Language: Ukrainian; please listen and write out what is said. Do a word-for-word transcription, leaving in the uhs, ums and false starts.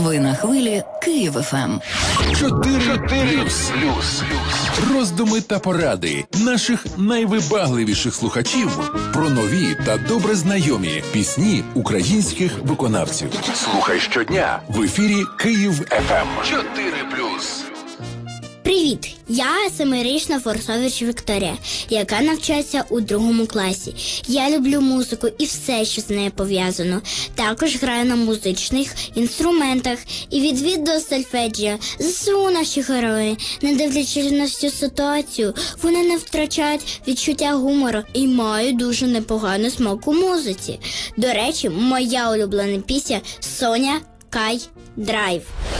Ви на хвилі Київ еф ем. Чотири плюс. Роздуми та поради наших найвибагливіших слухачів про нові та добре знайомі пісні українських виконавців. Слухай щодня в ефірі Київ еф ем. Чотири плюс. Привіт! Я семирічна Форсович Вікторія, яка навчається у другому класі. Я люблю музику і все, що з нею пов'язано. Також граю на музичних інструментах і відвід до сольфеджіо. ЗСУ наші герої, не дивлячись на всю ситуацію, вони не втрачають відчуття гумору і мають дуже непоганий смак у музиці. До речі, моя улюблена пісня «Соня Кай Драйв».